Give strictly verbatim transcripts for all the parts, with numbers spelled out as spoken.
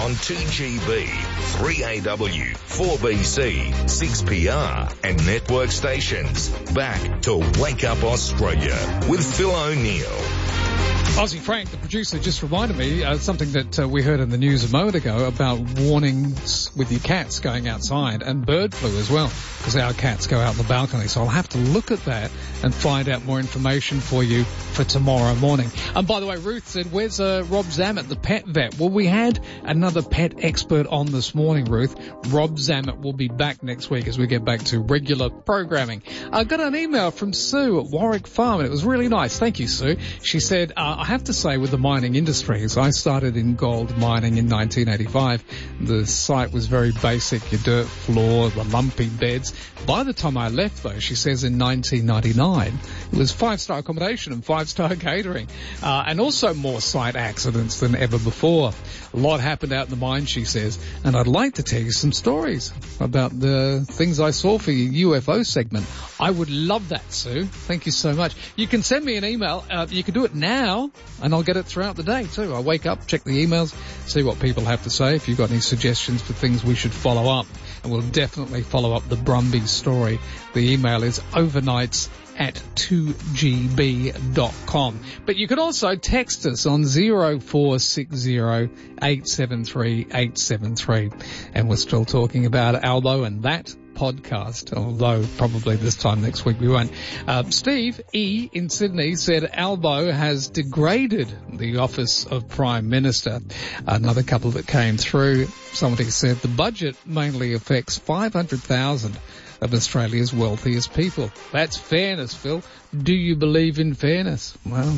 on two G B, three A W, four B C, six P R and network stations. Back to Wake Up Australia with Phil O'Neill. Aussie Frank, the producer, just reminded me uh, something that uh, we heard in the news a moment ago about warnings with your cats going outside and bird flu as well, because our cats go out on the balcony. So I'll have to look at that and find out more information for you for tomorrow morning. And by the way, Ruth said, where's uh, Rob Zammit, the pet vet? Well, we had another pet expert on this morning, Ruth. Rob Zammit will be back next week as we get back to regular programming. I got an email from Sue at Warwick Farm, and it was really nice. Thank you, Sue. She said, uh, I have to say, with the mining industries, I started in gold mining in nineteen eighty-five. The site was very basic, your dirt floor, the lumpy beds. By the time I left, though, she says in nineteen ninety-nine, it was five-star accommodation and five-star catering, uh, and also more site accidents than ever before. A lot happened out in the mine, she says, and I'd like to tell you some stories about the things I saw for your U F O segment. I would love that, Sue. Thank you so much. You can send me an email. Uh, you can do it now, and I'll get it throughout the day, too. I wake up, check the emails, see what people have to say. If you've got any suggestions for things we should follow up, and we'll definitely follow up the Brumbies story. The email is overnights at two G B dot com. But you can also text us on zero four six zero eight seven three eight seven three. And we're still talking about Albo and that podcast, although probably this time next week we won't. Uh, Steve E. in Sydney said Albo has degraded the office of Prime Minister. Another couple that came through, somebody said the budget mainly affects five hundred thousand of Australia's wealthiest people. That's fairness, Phil. Do you believe in fairness? Well,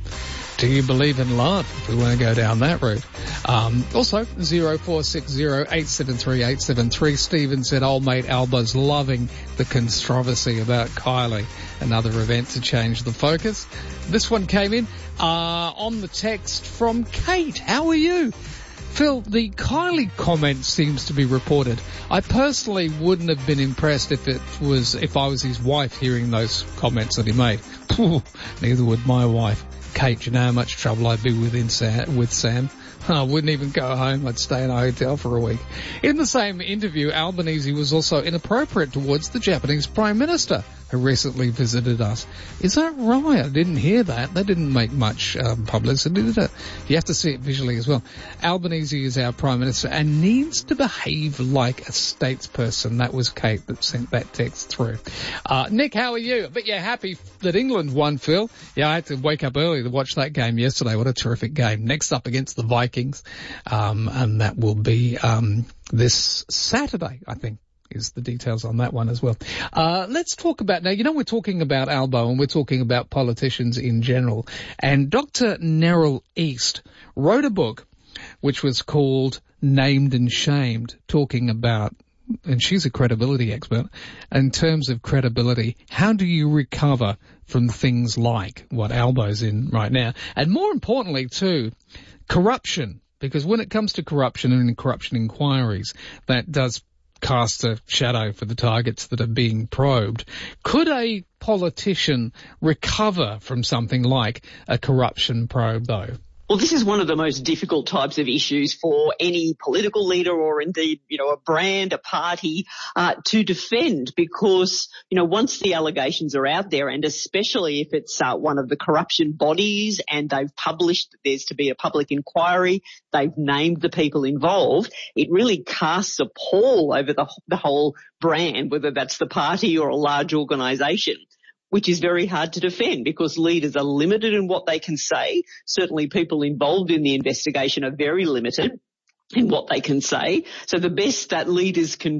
do you believe in love, if we want to go down that route? Um, also, zero four six zero eight seven three eight seven three. Stephen said, old mate Albo's loving the controversy about Kylie. Another event to change the focus. This one came in uh, on the text from Kate. How are you? Phil, the Kylie comment seems to be reported. I personally wouldn't have been impressed if it was, if I was his wife hearing those comments that he made. Neither would my wife. Kate, you know how much trouble I'd be within Sam, with Sam? I wouldn't even go home. I'd stay in a hotel for a week. In the same interview, Albanese was also inappropriate towards the Japanese Prime Minister, who recently visited us. Is that right? I didn't hear that. They didn't make much um, publicity, did it? You have to see it visually as well. Albanese is our Prime Minister and needs to behave like a statesperson. That was Kate that sent that text through. Uh, Nick, how are you? I bet you're happy that England won, Phil. Yeah, I had to wake up early to watch that game yesterday. What a terrific game. Next up against the Vikings, um, and that will be um, this Saturday, I think. Is the details on that one as well. Uh, let's talk about, now, you know, we're talking about Albo and we're talking about politicians in general. And Doctor Neril East wrote a book which was called Named and Shamed, talking about, and she's a credibility expert, in terms of credibility, how do you recover from things like what Albo's in right now? And more importantly, too, corruption. Because when it comes to corruption and corruption inquiries, that does cast a shadow for the targets that are being probed. Could a politician recover from something like a corruption probe, though? Well, this is one of the most difficult types of issues for any political leader or indeed, you know, a brand, a party, uh, to defend because, you know, once the allegations are out there and especially if it's uh, one of the corruption bodies and they've published that there's to be a public inquiry, they've named the people involved, it really casts a pall over the, the whole brand, whether that's the party or a large organisation, which is very hard to defend because leaders are limited in what they can say. Certainly people involved in the investigation are very limited in what they can say. So the best that leaders can